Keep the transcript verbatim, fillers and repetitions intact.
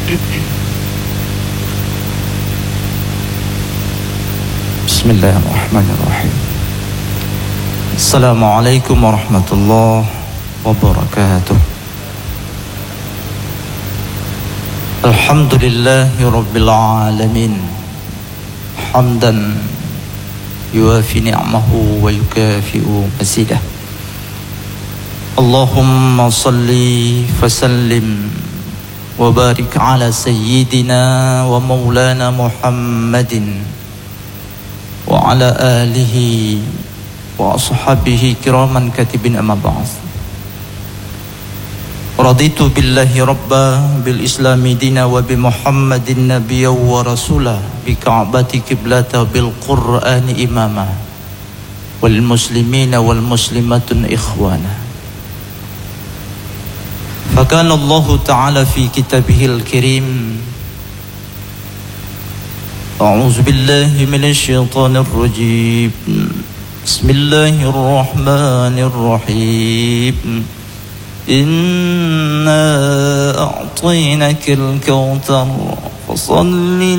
Bismillahirrahmanirrahim. Assalamualaikum warahmatullahi wabarakatuh. Alhamdulillahi rabbil alamin. Hamdan yuafi ni'amahu wa yukafi'u mazidah. Allahumma salli fasallim wa barik ala sayyidina wa maulana Muhammadin wa ala alihi wa ashabihi kiraman katibin amma ba'd. Raditu billahi rabba bil islami dina wa bi Muhammadin nabiyya wa rasula bi ka'bati qiblata bil qur'ani imama wal muslimina wal muslimatun ikhwana. فكان الله تعالى في كتابه الكريم أعوذ بالله من الشيطان الرجيم بسم الله الرحمن الرحيم إنا أعطيناك الكوثر فصل